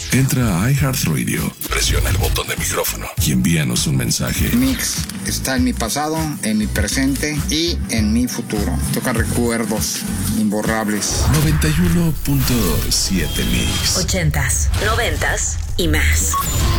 Entra a iHeartRadio, presiona el botón de micrófono y envíanos un mensaje. Mix está en mi pasado, en mi presente y en mi futuro. Toca recuerdos imborrables. 91.7 Mix. 80s, 90s y más.